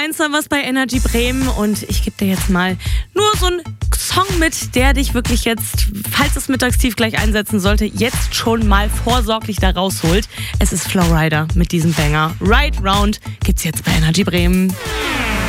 1 haben wir es bei Energy Bremen und ich gebe dir jetzt mal nur so einen Song mit, der dich wirklich jetzt, falls das Mittagstief gleich einsetzen sollte, jetzt schon mal vorsorglich da rausholt. Es ist Flowrider mit diesem Banger. Right Round gibt's jetzt bei Energy Bremen.